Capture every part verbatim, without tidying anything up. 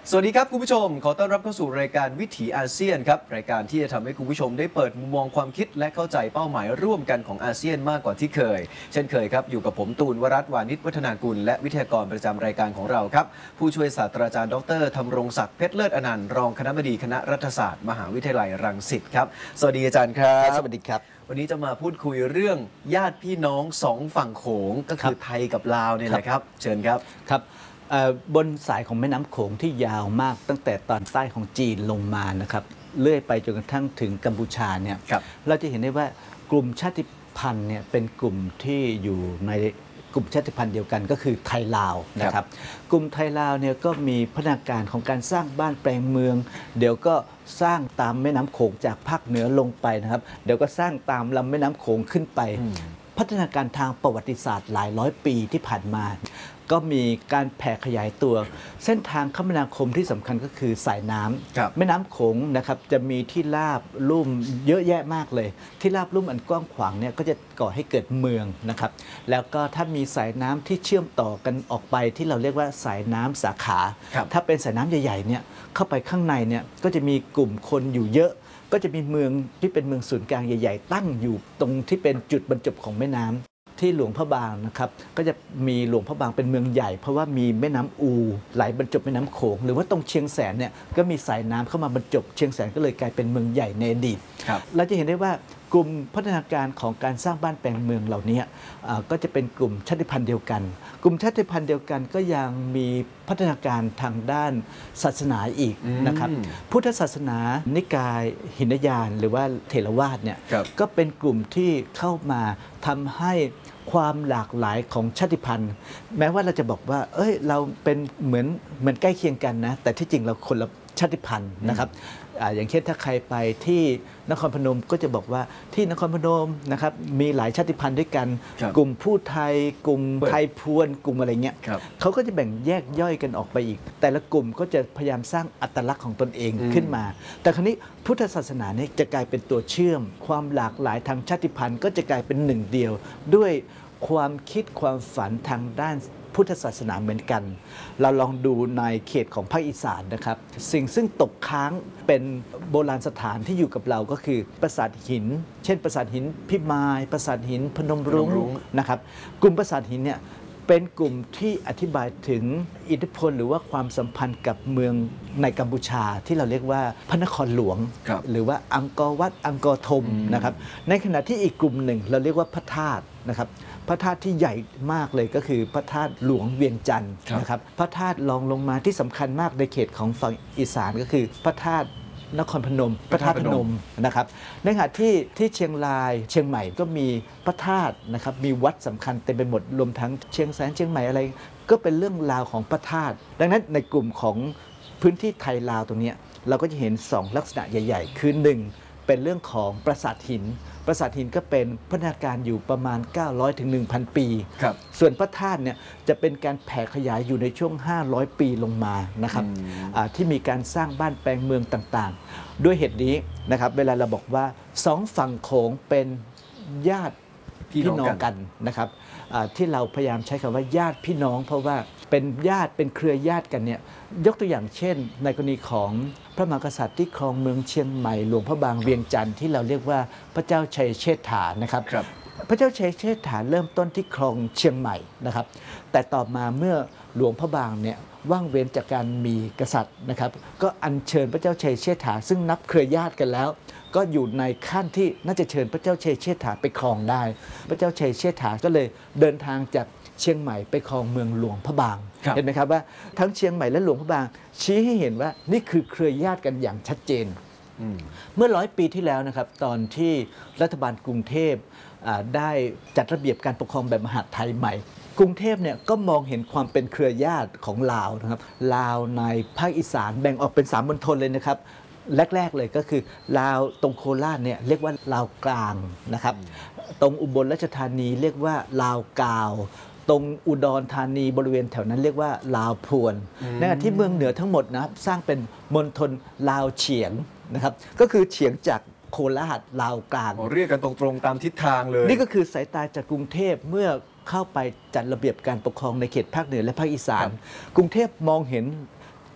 สวัสดีครับคุณผู้ชมขอต้อนรับเข้าสู่รายการวิถีอาเซียนครับรายการที่จะทำให้คุณผู้ชมได้เปิดมุมมองความคิดและเข้าใจเป้าหมายร่วมกันของอาเซียนมากกว่าที่เคยเช่นเคยครับอยู่กับผมตูนวรัตน์วานิชวัฒนากุลและวิทยากรประจำรายการของเราครับผู้ช่วยศาสตราจารย์ดรธำรงศักดิ์เพชรเลิศอนันต์รองคณบดีคณะรัฐศาสตร์มหาวิทยาลัยรังสิตครับสวัสดีอาจารย์ครับสวัสดีครับวันนี้จะมาพูดคุยเรื่องญาติพี่น้องสองฝั่งโขงก็คือไทยกับลาวเนี่ยแหละครับเชิญครับครับบนสายของแม่น้ำโขงที่ยาวมากตั้งแต่ตอนใต้ของจีนลงมานะครับเลื่อยไปจนกระทั่งถึงกัมพูชาเนี่ยเราจะเห็นได้ว่ากลุ่มชาติพันธุ์เนี่ยเป็นกลุ่มที่อยู่ในกลุ่มชาติพันธุ์เดียวกันก็คือไทยลาวนะครับกลุ่มไทยลาวเนี่ยก็มีพัฒนาการของการสร้างบ้านแปลงเมืองเดี๋ยวก็สร้างตามแม่น้ำโขงจากภาคเหนือลงไปนะครับเดี๋ยวก็สร้างตามลำแม่น้ำโขงขึ้นไปพัฒนาการทางประวัติศาสตร์หลายร้อยปีที่ผ่านมาก็มีการแผ่ขยายตัวเส้นทางคมนาคมที่สำคัญก็คือสายน้ำแม่น้ำโขงนะครับจะมีที่ราบลุ่มเยอะแยะมากเลยที่ราบลุ่มอันกว้างขวางเนี่ยก็จะก่อให้เกิดเมืองนะครับแล้วก็ถ้ามีสายน้ำที่เชื่อมต่อกันออกไปที่เราเรียกว่าสายน้ำสาขาถ้าเป็นสายน้ำใหญ่ๆเนี่ยเข้าไปข้างในเนี่ยก็จะมีกลุ่มคนอยู่เยอะก็จะมีเมืองที่เป็นเมืองศูนย์กลางใหญ่ๆตั้งอยู่ตรงที่เป็นจุดบรรจบของแม่น้ำที่หลวงพระบางนะครับก็จะมีหลวงพระบางเป็นเมืองใหญ่เพราะว่ามีแม่น้ำอูไหลบรรจบแม่น้ำโขงหรือว่าตรงเชียงแสนเนี่ยก็มีสายน้ำเข้ามาบรรจบเชียงแสนก็เลยกลายเป็นเมืองใหญ่ในอดีตเราจะเห็นได้ว่ากลุ่มพัฒนาการของการสร้างบ้านแปลงเมืองเหล่านี้ก็จะเป็นกลุ่มชาติพันธุ์เดียวกันกลุ่มชาติพันธุ์เดียวกันก็ยังมีพัฒนาการทางด้านศาสนาอีกนะครับพุทธศาสนานิกายหินยานหรือว่าเถรวาทเนี่ยก็เป็นกลุ่มที่เข้ามาทำให้ความหลากหลายของชาติพันธุ์แม้ว่าเราจะบอกว่าเอ้ยเราเป็นเหมือนเหมือนใกล้เคียงกันนะแต่ที่จริงเราคนละชาติพันธุ์นะครับ อ, อย่างเช่นถ้าใครไปที่นครพนมก็จะบอกว่าที่นครพนมนะครับมีหลายชาติพันธุ์ด้วยกันกลุ่มผู้ไทยกลุ่มไทยพวนกลุ่มอะไรเงี้ยเขาก็จะแบ่งแยกย่อยกันออกไปอีกแต่ละกลุ่มก็จะพยายามสร้างอัตลักษณ์ของตนเองขึ้นมาแต่คราวนี้พุทธศาสนาเนี่ยจะกลายเป็นตัวเชื่อมความหลากหลายทางชาติพันธุ์ก็จะกลายเป็นหนึ่งเดียวด้วยความคิดความฝันทางด้านพุทธศาสนาเหมือนกันเราลองดูในเขตของภาคอีสานนะครับสิ่งซึ่งตกค้างเป็นโบราณสถานที่อยู่กับเราก็คือปราสาทหินเช่นปราสาทหินพิมายปราสาทหินพนมรุ้งนะครับกลุ่มปราสาทหินเนี่ยเป็นกลุ่มที่อธิบายถึงอิทธิพลหรือว่าความสัมพันธ์กับเมืองในกัมพูชาที่เราเรียกว่าพระนครหลวงหรือว่าอังกอร์วัดอังกอร์ธมนะครับในขณะที่อีกกลุ่มหนึ่งเราเรียกว่าพระธาตุนะครับพระธาตุที่ใหญ่มากเลยก็คือพระธาตุหลวงเวียงจันทร์นะครับพระธาตุรองลงมาที่สำคัญมากในเขตของฝั่งอีสานก็คือพระธาตุนครพนมพระธาตุพนมนะครับในขณะที่ที่เชียงรายเชียงใหม่ก็มีพระธาตุนะครับมีวัดสำคัญเต็มไปหมดรวมทั้งเชียงแสนเชียงใหม่อะไรก็เป็นเรื่องราวของพระธาตุดังนั้นในกลุ่มของพื้นที่ไทยลาวตรงนี้เราก็จะเห็นสองลักษณะใหญ่ๆคือหนึ่งเป็นเรื่องของปราสาทหินปราสาทหินก็เป็นพัฒนาการอยู่ประมาณเก้าร้อยถึง หนึ่งพัน ปีส่วนพระธาตุเนี่ยจะเป็นการแผ่ขยายอยู่ในช่วงห้าร้อยปีลงมานะครับที่มีการสร้างบ้านแปลงเมืองต่างๆด้วยเหตุนี้นะครับเวลาเราบอกว่าสองฝั่งโขงเป็นญาติพี่น้องกันนะครับที่เราพยายามใช้คำว่าญาติพี่น้องเพราะว่าเป็นญาติเป็นเครือญาติกันเนี่ยยกตัวอย่างเช่นในกรณีของพระมหากษัตริย์ที่ครองเมืองเชียงใหม่หลวงพระบางเวียงจันทร์ที่เราเรียกว่าพระเจ้าชัยเชษฐานะครับพระเจ้าชัยเชษฐาเริ่มต้นที่ครองเชียงใหม่นะครับแต่ต่อมาเมื่อหลวงพระบางเนี่ยว่างเว้นจากการมีกษัตริย์นะครับก็อัญเชิญพระเจ้าชัยเชษฐาซึ่งนับเครือญาติกันแล้วก็อยู่ในขั้นที่น่าจะเชิญพระเจ้าชัยเชษฐาไปครองได้พระเจ้าชัยเชษฐาก็เลยเดินทางจากเชียงใหม่ไปครองเมืองหลวงพระบางเห็นไหมครับว่าทั้งเชียงใหม่และหลวงพระบางชี้ให้เห็นว่านี่คือเครือญาติกันอย่างชัดเจนเมื่อร้อยปีที่แล้วนะครับตอนที่รัฐบาลกรุงเทพได้จัดระเบียบการปกครองแบบมหาดไทยใหม่กรุงเทพเนี่ยก็มองเห็นความเป็นเครือญาติของลาวนะครับลาวในภาคอีสานแบ่งออกเป็นสามมณฑลเลยนะครับแรกๆเลยก็คือลาวตรงโคราชเนี่ยเรียกว่าลาวกลางนะครับตรงอุบลราชธานีเรียกว่าลาวกาวตรงอุดรธานีบริเวณแถวนั้นเรียกว่าลาวพวนในขณะที่เมืองเหนือทั้งหมดนะครับสร้างเป็นมณฑลลาวเฉียงนะครับก็คือเฉียงจากโคราชลาวกลางเรียกกันตรงๆตามทิศทางเลยนี่ก็คือสายตาจากกรุงเทพเมื่อเข้าไปจัดระเบียบการปกครองในเขตภาคเหนือและภาคอีสานกรุงเทพมองเห็น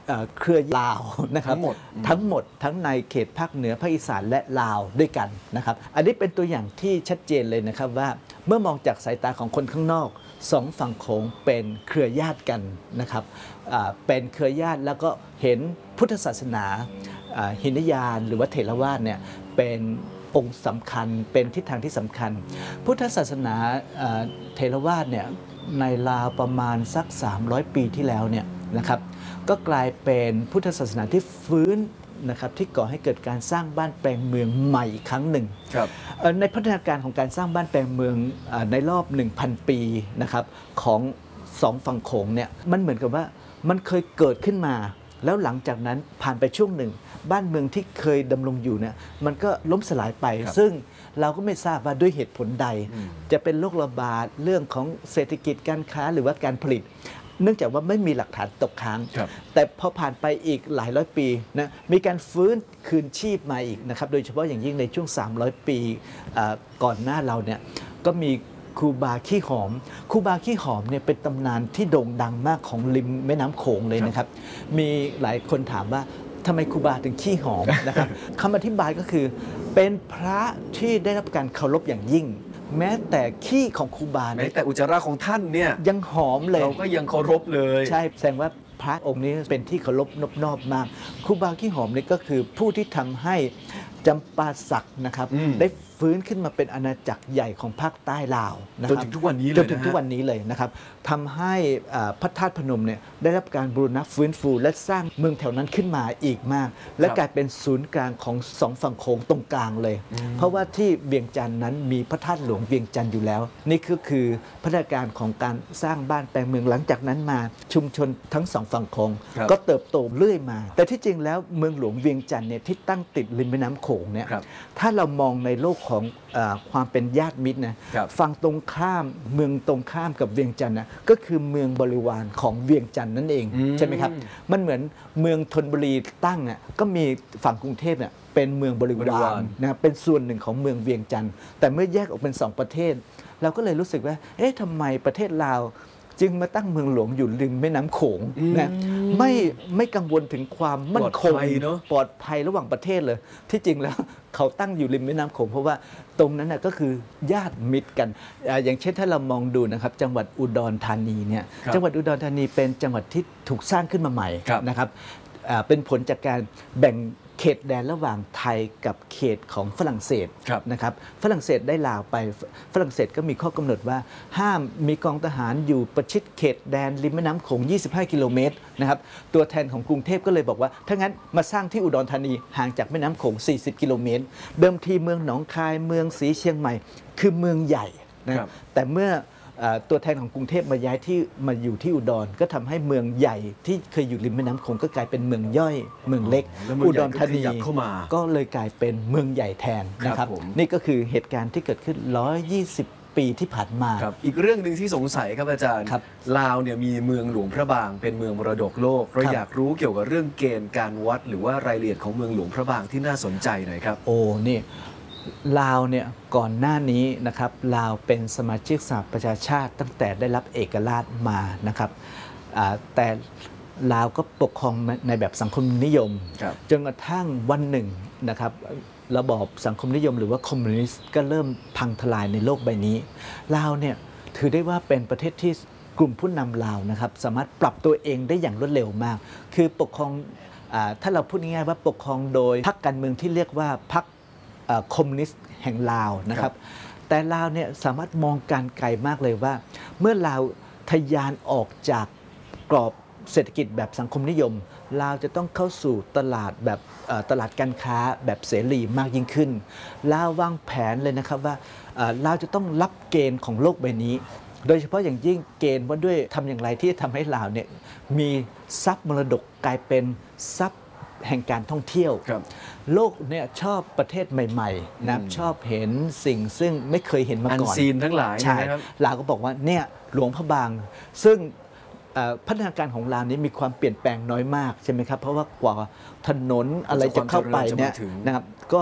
เครือลาวนะครับทั้งหมดทั้งหมดทั้งในเขตภาคเหนือภาคอีสานและลาวด้วยกันนะครับอันนี้เป็นตัวอย่างที่ชัดเจนเลยนะครับว่าเมื่อมองจากสายตาของคนข้างนอกสองฝั่งโขงเป็นเครือญาติกันนะครับเป็นเครือญาติแล้วก็เห็นพุทธศาสนาหินยานหรือว่าเถรวาทเนี่ยเป็นองค์สำคัญเป็นทิศทางที่สำคัญ พุทธศาสนาเถรวาทเนี่ยในราวประมาณสักสามร้อยปีที่แล้วเนี่ยนะครับก็กลายเป็นพุทธศาสนาที่ฟื้นนะครับที่ก่อให้เกิดการสร้างบ้านแปลงเมืองใหม่อีกครั้งหนึ่งในพัฒนาการของการสร้างบ้านแปลงเมืองในรอบ หนึ่งพัน ปีนะครับของสองฝั่งโขงเนี่ยมันเหมือนกับว่ามันเคยเกิดขึ้นมาแล้วหลังจากนั้นผ่านไปช่วงหนึ่งบ้านเมืองที่เคยดำรงอยู่เนี่ยมันก็ล้มสลายไปซึ่งเราก็ไม่ทราบว่าด้วยเหตุผลใดจะเป็นโรคระบาดเรื่องของเศรษฐกิจการค้าหรือว่าการผลิตเนื่องจากว่าไม่มีหลักฐานตกค้างแต่พอผ่านไปอีกหลายร้อยปีนะมีการฟื้นคืนชีพมาอีกนะครับโดยเฉพาะอย่างยิ่งในช่วงสามร้อยปีก่อนหน้าเราเนี่ยก็มีครูบาขี้หอมครูบาขี้หอมเนี่ยเป็นตำนานที่โด่งดังมากของริมแม่น้ำโขงเลยนะครับมีหลายคนถามว่าทำไมครูบาถึงขี้หอมนะครับคำอธิบายก็คือเป็นพระที่ได้รับการเคารพอย่างยิ่งแม้แต่ขี้ของครูบาเนี่ยแม้แต่อุจจาระของท่านเนี่ยยังหอมเลยเราก็ยังเคารพเลยใช่แสดงว่าพระองค์นี้เป็นที่เคารพนบนอบมากครูบาขี้หอมนี่ก็คือผู้ที่ทำให้จำปาสักนะครับได้ฟื้นขึ้นมาเป็นอาณาจักรใหญ่ของภาคใต้ลาวนะครับจนถึงทุกวันนี้เลยจนถึงทุกวันนี้เลยนะครับทำให้พระธาตุพนมเนี่ยได้รับการบูรณะฟื้นฟูและสร้างเมืองแถวนั้นขึ้นมาอีกมากและกลายเป็นศูนย์กลางของสองฝั่งโขงตรงกลางเลยเพราะว่าที่เวียงจันทร์นั้นมีพระธาตุหลวงเวียงจันทร์อยู่แล้วนี่ก็คือพัฒนาการของการสร้างบ้านแปลงเมืองหลังจากนั้นมาชุมชนทั้งสองฝั่งโขงก็เติบโตเรื่อยมาแต่ที่จริงแล้วเมืองหลวงเวียงจันทร์เนี่ยที่ตั้งติดริมแม่น้ำโขงเนี่ยถ้าเรามองในโลกของความเป็นญาติมิตรนะฝั่งตรงข้ามเมืองตรงข้ามกับเวียงจันทร์นะก็คือเมืองบริวารของเวียงจันทร์นั่นเองใช่ไหมครับมันเหมือนเมืองธนบุรีตั้งอ่ะก็มีฝั่งกรุงเทพเนี่ยเป็นเมืองบริวารนะเป็นส่วนหนึ่งของเมืองเวียงจันทร์แต่เมื่อแยกออกเป็นสองประเทศเราก็เลยรู้สึกว่าเอ๊ะทำไมประเทศลาวจึงมาตั้งเมืองหลวงอยู่ริมแม่น้ำโขงนะไม่ไม่กังวลถึงความมั่นคงปลอดภัยระหว่างประเทศเลยที่จริงแล้วเขาตั้งอยู่ริมแม่น้ำโขงเพราะว่าตรงนั้นนะก็คือญาติมิตรกันอย่างเช่นถ้าเรามองดูนะครับจังหวัดอุดรธานีเนี่ยจังหวัดอุดรธานีเป็นจังหวัดที่ถูกสร้างขึ้นมาใหม่นะครับเป็นผลจากการแบ่งเขตแดนระหว่างไทยกับเขตของฝรั่งเศสนะครับฝรั่งเศสได้ลาวไปฝรั่งเศสก็มีข้อกำหนดว่าห้ามมีกองทหารอยู่ประชิดเขตแดนริมแม่น้ำโขงยี่สิบห้ากิโลเมตรนะครับตัวแทนของกรุงเทพก็เลยบอกว่าถ้างั้นมาสร้างที่อุดรธานีห่างจากแม่น้ำโขงสี่สิบกิโลเมตรเดิมทีเมืองหนองคายเมืองศรีเชียงใหม่คือเมืองใหญ่นะแต่เมื่อตัวแทนของกรุงเทพมาย้ายที่มาอยู่ที่อุดรก็ทำให้เมืองใหญ่ที่เคยอยู่ริมแม่น้ำโขงก็กลายเป็นเมืองย่อยเมืองเล็กอุดรธานีก็เลยกลายเป็นเมืองใหญ่แทนนะครับนี่ก็คือเหตุการณ์ที่เกิดขึ้นหนึ่งร้อยยี่สิบปีที่ผ่านมาอีกเรื่องหนึ่งที่สงสัยครับอาจารย์ลาวเนี่ยมีเมืองหลวงพระบางเป็นเมืองมรดกโลกเราอยากรู้เกี่ยวกับเรื่องเกณฑ์การวัดหรือว่ารายละเอียดของเมืองหลวงพระบางที่น่าสนใจหน่อยครับโอ้นี่ลาวเนี่ยก่อนหน้านี้นะครับลาวเป็นสมาชิกสหประชาชาติตั้งแต่ได้รับเอกราชมานะครับแต่ลาวก็ปกครองในแบบสังคมนิยมจนกระทั่งวันหนึ่งนะครับระบอบสังคมนิยมหรือว่าคอมมิวนิสต์ก็เริ่มพังทลายในโลกใบนี้ลาวเนี่ยถือได้ว่าเป็นประเทศที่กลุ่มผู้นำลาวนะครับสามารถปรับตัวเองได้อย่างรวดเร็วมากคือปกครองถ้าเราพูดง่ายๆว่าปกครองโดยพรรคการเมืองที่เรียกว่าพรรคคอมมิวนิสต์แห่งลาวนะครับแต่ลาวเนี่ยสามารถมองการไกลมากเลยว่าเมื่อลาวทะยานออกจากกรอบเศรษฐกิจแบบสังคมนิยมลาวจะต้องเข้าสู่ตลาดแบบตลาดการค้าแบบเสรีมากยิ่งขึ้นลาววางแผนเลยนะครับว่าลาวจะต้องรับเกณฑ์ของโลกใบนี้โดยเฉพาะอย่างยิ่งเกณฑ์ว่าด้วยทำอย่างไรที่จะทำให้ลาวเนี่ยมีทรัพย์มรดกกลายเป็นทรัพย์แห่งการท่องเที่ยวโลกเนี่ยชอบประเทศใหม่ๆนะชอบเห็นสิ่งซึ่งไม่เคยเห็นมาก่อนอันซีนทั้งหลายใช่ลาวก็บอกว่าเนี่ยหลวงพระบางซึ่งพัฒนาการของลาวนี้มีความเปลี่ยนแปลงน้อยมากใช่ไหมครับเพราะว่ากว่าถนนอะไรจะเข้าไปเนี่ยนะครับก็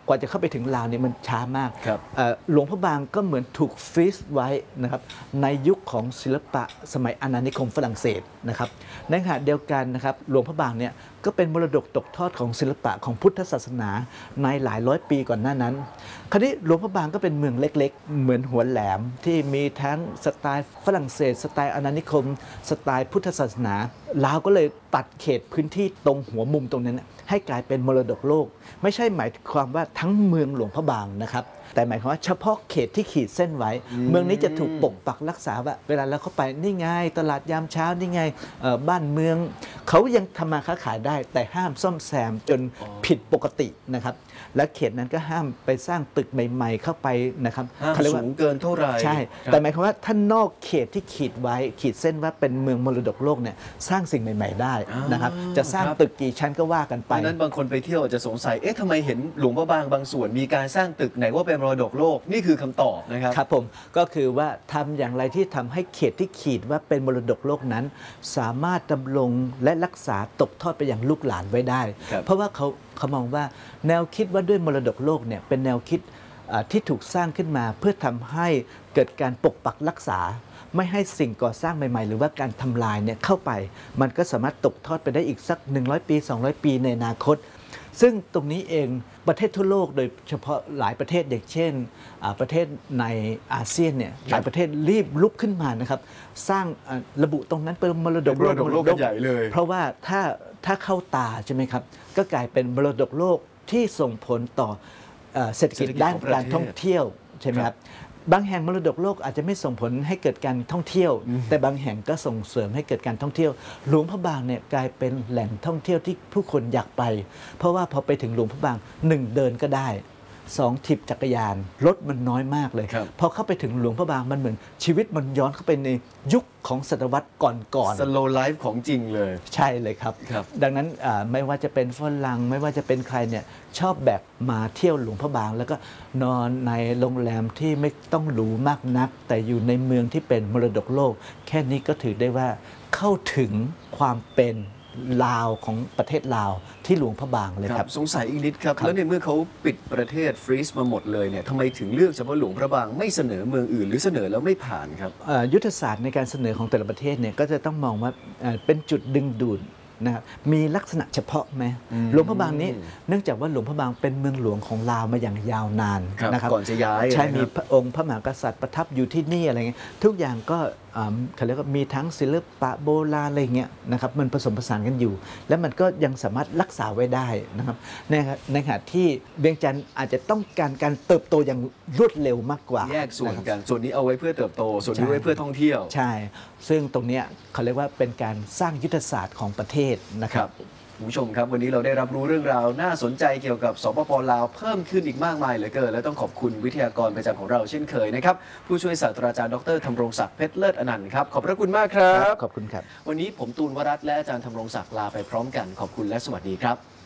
กว่าจะเข้าไปถึงลาวเนี่ยมันช้ามากครับเอ่อหลวงพระบางก็เหมือนถูกฟรีซไว้นะครับในยุคของศิลปะสมัยอาณานิคมฝรั่งเศสนะครับในขณะเดียวกันนะครับหลวงพระบางเนี่ยก็เป็นมรดกตกทอดของศิลปะของพุทธศาสนาในหลายร้อยปีก่อนหน้านั้น คราวนี้หลวงพระบางก็เป็นเมืองเล็กๆ เหมือนหัวแหลมที่มีทั้งสไตล์ฝรั่งเศสสไตล์อาณานิคม สไตล์พุทธศาสนาลาวก็เลยตัดเขตพื้นที่ตรงหัวมุมตรงนั้นให้กลายเป็นมรดกโลกไม่ใช่หมายความว่าทั้งเมืองหลวงพระบางนะครับแต่หมายความว่าเฉพาะเขตที่ขีดเส้นไว้ เมืองนี้จะถูกปกปักรักษาว่าเวลาเราเข้าไปนี่ไงตลาดยามเช้านี่ไงบ้านเมืองเขายังทำมาค้าขายได้แต่ห้ามซ่อมแซมจนผิดปกตินะครับและเขตนั้นก็ห้ามไปสร้างตึกใหม่ๆเข้าไปนะครับห้ามเขาเรียกว่าสูงเกินเท่าไหร่ใช่แต่หมายความว่าถ้านอกเขตที่ขีดไว้ขีดเส้นว่าเป็นเมืองมรดกโลกเนี่ยสร้างสิ่งใหม่ๆได้นะครับจะสร้างตึกกี่ชั้นก็ว่ากันไปเพราะนั้นบางคนไปเที่ยวจะสงสัยเอ๊ะทำไมเห็นหลวงพระบางบางส่วนมีการสร้างตึกไหนว่าเป็นมรดกโลกนี่คือคำตอบนะครับครับผมก็คือว่าทำอย่างไรที่ทำให้เขตที่ขีดว่าเป็นมรดกโลกนั้น สามารถดำรงและรักษาตกทอดไปยังลูกหลานไว้ได้ เพราะว่าเขาเขามองว่าแนวคิดว่าด้วยมรดกโลกเนี่ยเป็นแนวคิดที่ถูกสร้างขึ้นมาเพื่อทำให้เกิดการปกปักรักษา ไม่ให้สิ่งก่อสร้างใหม่ๆหรือว่าการทำลายเนี่ยเข้าไปมันก็สามารถตกทอดไปได้อีกสักหนึ่งร้อยปีสองร้อยปีในอนาคตซึ่งตรงนี้เองประเทศทั่วโลกโดยเฉพาะหลายประเทศอย่างเช่นประเทศในอาเซียนเนี่ยหลายประเทศรีบลุกขึ้นมานะครับสร้างระบุตรงนั้นเป็นมรดกโลกมรดกโลกใหญ่เลยเพราะว่าถ้าถ้าเข้าตาใช่ไหมครับก็กลายเป็นมรดกโลกที่ส่งผลต่อเศรษฐกิจด้านการท่องเที่ยวใช่ไหมครับบางแห่งมรดกโลกอาจจะไม่ส่งผลให้เกิดการท่องเที่ยวแต่บางแห่งก็ส่งเสริมให้เกิดการท่องเที่ยวหลวงพระบางเนี่ยกลายเป็นแหล่งท่องเที่ยวที่ผู้คนอยากไปเพราะว่าพอไปถึงหลวงพระบางหนึ่งเดินก็ได้สองถีบจักรยานรถมันน้อยมากเลยพอเข้าไปถึงหลวงพระบางมันเหมือนชีวิตมันย้อนเข้าไปในยุคของศตวรรษก่อนๆสโลว์ไลฟ์ของจริงเลยใช่เลยครับดังนั้นไม่ว่าจะเป็นฝรั่งไม่ว่าจะเป็นใครเนี่ยชอบแบบมาเที่ยวหลวงพระบางแล้วก็นอนในโรงแรมที่ไม่ต้องหรูมากนักแต่อยู่ในเมืองที่เป็นมรดกโลกแค่นี้ก็ถือได้ว่าเข้าถึงความเป็นลาวของประเทศลาวที่หลวงพระบางเลยครับสงสัยอีกนิดครับแล้วในเมื่อเขาปิดประเทศฟรีซมาหมดเลยเนี่ยทำไมถึงเลือกเฉพาะหลวงพระบางไม่เสนอเมืองอื่นหรือเสนอแล้วไม่ผ่านครับยุทธศาสตร์ในการเสนอของแต่ละประเทศเนี่ยก็จะต้องมองว่าเป็นจุดดึงดูดนะครับมีลักษณะเฉพาะไหมหลวงพระบางนี้เนื่องจากว่าหลวงพระบางเป็นเมืองหลวงของลาวมาอย่างยาวนานนะครับก่อนจะย้ายใช่มีพระองค์พระมหากษัตริย์ประทับอยู่ที่นี่อะไรเงี้ยทุกอย่างก็เขาเรียกว่ามีทั้งศิลปะโบราณอะไรเงี้ยนะครับมันผสมผสานกันอยู่แล้วมันก็ยังสามารถรักษาไว้ได้นะครับในในขณะที่เวียงจันทร์อาจจะต้องการการเติบโตอย่างรวดเร็วมากกว่าแยกส่วนกันส่วนนี้เอาไว้เพื่อเติบโตส่วนนี้ไว้เพื่อท่องเที่ยวใช่ซึ่งตรงนี้เขาเรียกว่าเป็นการสร้างยุทธศาสตร์ของประเทศนะครับคุณผู้ชมครับวันนี้เราได้รับรู้เรื่องราวน่าสนใจเกี่ยวกับสปป.ลาวเพิ่มขึ้นอีกมากมายเหลือเกินและต้องขอบคุณวิทยากรประจำของเราเช่นเคยนะครับผู้ช่วยศาสตราจารย์ดรธำรงศักดิ์เพชรเลิศอนันต์ครับขอบพระคุณมากครับขอบคุณครับวันนี้ผมตูนวรัตน์และอาจารย์ธำรงศักดิ์ลาไปพร้อมกันขอบคุณและสวัสดีครับ